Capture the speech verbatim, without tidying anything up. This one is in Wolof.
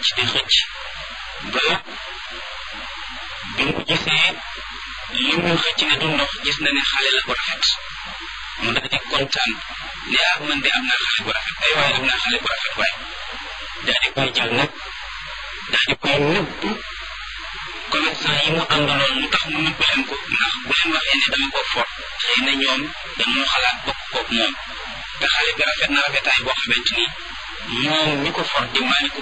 di xëcc ba bi mu gisee li muy xëcc ne du ndox gis na ne xale la bu rafet mu daal di kontaan ne ah man de am naa xale bu rafet ay waaye am naa xale bu rafet waaye daal di koy jël nag daal di koy nëbb commerçant yi mu àndaloon mu tax mu nëbb leen ko ndax bu leen waxee ne dama ko for xëy na ñoom dañoo xalaat bokk koog moom te xale bi rafet na rafetaay boo xamante ni moom mi ko for di maaliku